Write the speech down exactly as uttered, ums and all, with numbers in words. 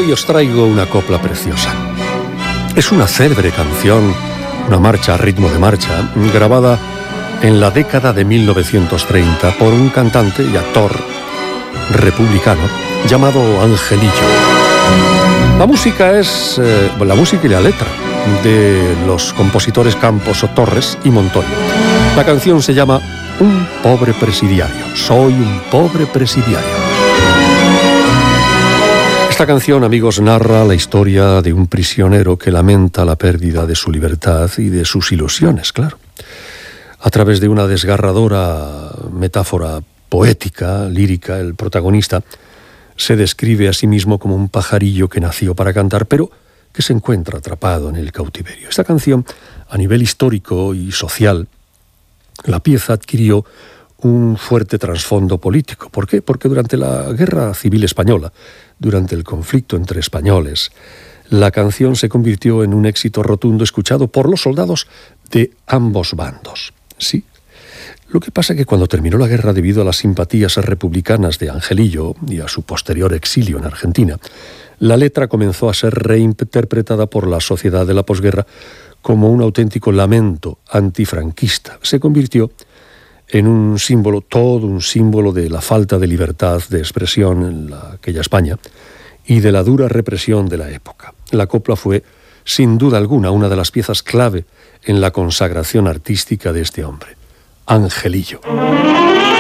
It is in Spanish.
Hoy os traigo una copla preciosa. Es una célebre canción, una marcha a ritmo de marcha, grabada en la década de mil novecientos treinta por un cantante y actor republicano llamado Angelillo. La música es eh, la música y la letra de los compositores Campos o Torres y Montoya. La canción se llama Un pobre presidiario. Soy un pobre presidiario. Esta canción, amigos, narra la historia de un prisionero que lamenta la pérdida de su libertad y de sus ilusiones, claro. A través de una desgarradora metáfora poética, lírica, el protagonista se describe a sí mismo como un pajarillo que nació para cantar, pero que se encuentra atrapado en el cautiverio. Esta canción, a nivel histórico y social, la pieza adquirió un fuerte trasfondo político. ¿Por qué? Porque durante la Guerra Civil Española, durante el conflicto entre españoles, la canción se convirtió en un éxito rotundo escuchado por los soldados de ambos bandos. Sí. Lo que pasa es que cuando terminó la guerra, debido a las simpatías republicanas de Angelillo y a su posterior exilio en Argentina, la letra comenzó a ser reinterpretada por la sociedad de la posguerra como un auténtico lamento antifranquista. Se convirtió en un símbolo, todo un símbolo de la falta de libertad de expresión en la, aquella España y de la dura represión de la época. La copla fue, sin duda alguna, una de las piezas clave en la consagración artística de este hombre, Angelillo.